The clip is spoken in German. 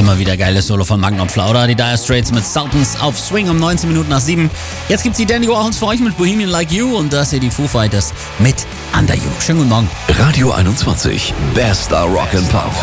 Immer wieder geiles Solo von Magnum Flauder. Die Dire Straits mit Sultans auf Swing um 19 Minuten nach 7. Jetzt gibt's die Dandy Warhols für euch mit Bohemian Like You und das hier die Foo Fighters mit Under You. Schönen guten Morgen. Radio 21, bester Rock and Pop.